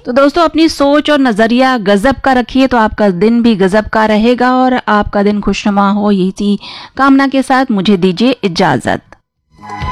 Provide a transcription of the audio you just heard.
तो दोस्तों अपनी सोच और नज़रिया गजब का रखिए तो आपका दिन भी गजब का रहेगा और आपका दिन खुशनुमा हो, यही कामना के साथ मुझे दीजिए इजाज़त।